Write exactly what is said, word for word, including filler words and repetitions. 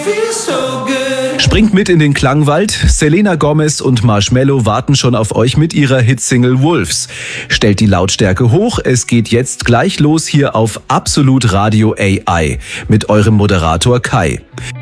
Springt mit in den Klangwald. Selena Gomez und Marshmello warten schon auf euch mit ihrer Hitsingle Wolves. Stellt die Lautstärke hoch. Es geht jetzt gleich los hier auf Absolut Radio A I mit eurem Moderator Kai.